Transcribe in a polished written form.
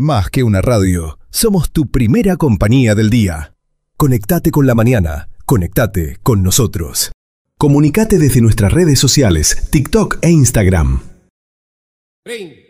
Más que una radio, somos tu primera compañía del día. Conectate con la mañana, conectate con nosotros. Comunicate desde nuestras redes sociales, TikTok e Instagram. 30.